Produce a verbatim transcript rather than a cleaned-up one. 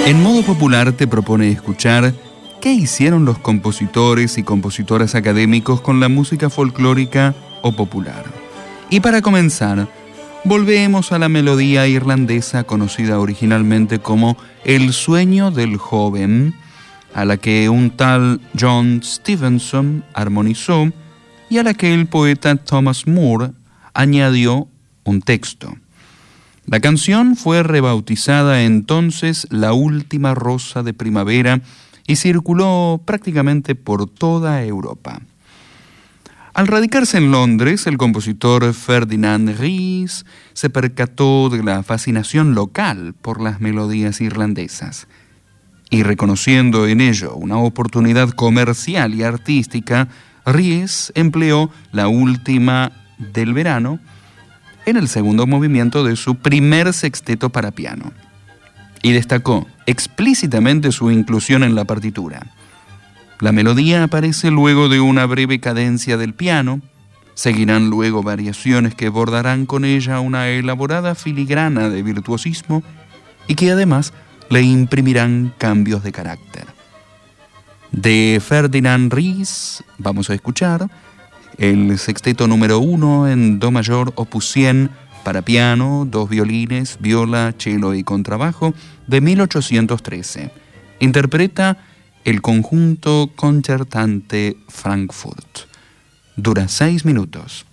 En modo popular te propone escuchar qué hicieron los compositores y compositoras académicos con la música folclórica o popular. Y para comenzar, volvemos a la melodía irlandesa conocida originalmente como El sueño del joven, a la que un tal John Stevenson armonizó y a la que el poeta Thomas Moore añadió un texto. La canción fue rebautizada entonces La Última Rosa de Primavera y circuló prácticamente por toda Europa. Al radicarse en Londres, el compositor Ferdinand Ries se percató de la fascinación local por las melodías irlandesas y, reconociendo en ello una oportunidad comercial y artística, Ries empleó La Última del Verano en el segundo movimiento de su primer sexteto para piano y destacó explícitamente su inclusión en la partitura. La melodía aparece luego de una breve cadencia del piano, seguirán luego variaciones que bordarán con ella una elaborada filigrana de virtuosismo y que además le imprimirán cambios de carácter. De Ferdinand Ries vamos a escuchar el sexteto número uno en do mayor opus cien para piano, dos violines, viola, cello y contrabajo de mil ochocientos trece. Interpreta el conjunto concertante Frankfurt. Dura seis minutos.